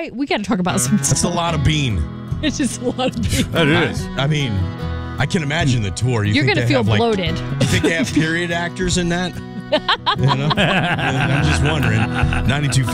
We got to talk about some That's a lot of bean. It's just a lot of bean. That is. I mean, I can imagine the tour. You're going to feel bloated. You think they have period actors in that? You know? I'm just wondering. 92.5